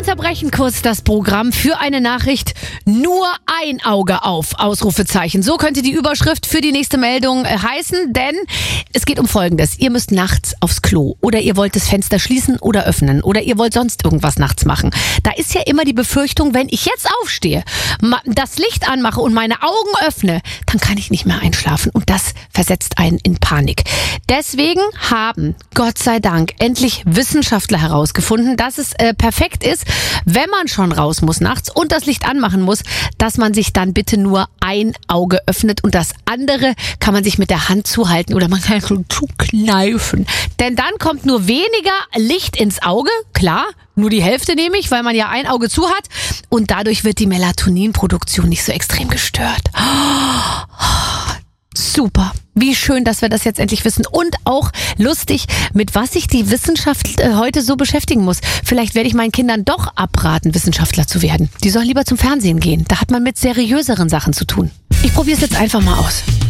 unterbrechen kurz das Programm für eine Nachricht. Nur ein Auge auf, Ausrufezeichen. So könnte die Überschrift für die nächste Meldung heißen, denn es geht um Folgendes. Ihr müsst nachts aufs Klo oder ihr wollt das Fenster schließen oder öffnen oder ihr wollt sonst irgendwas nachts machen. Da ist ja immer die Befürchtung, wenn ich jetzt aufstehe, das Licht anmache und meine Augen öffne, dann kann ich nicht mehr einschlafen und das versetzt einen in Panik. Deswegen haben, Gott sei Dank, endlich Wissenschaftler herausgefunden, dass es perfekt ist, wenn man schon raus muss nachts und das Licht anmachen muss, dass man sich dann bitte nur ein Auge öffnet und das andere kann man sich mit der Hand zuhalten oder man kann so zukneifen. Denn dann kommt nur weniger Licht ins Auge, klar, nur die Hälfte nehme ich, weil man ja ein Auge zu hat und dadurch wird die Melatoninproduktion nicht so extrem gestört. Super. Wie schön, dass wir das jetzt endlich wissen. Und auch lustig, mit was sich die Wissenschaft heute so beschäftigen muss. Vielleicht werde ich meinen Kindern doch abraten, Wissenschaftler zu werden. Die sollen lieber zum Fernsehen gehen. Da hat man mit seriöseren Sachen zu tun. Ich probiere es jetzt einfach mal aus.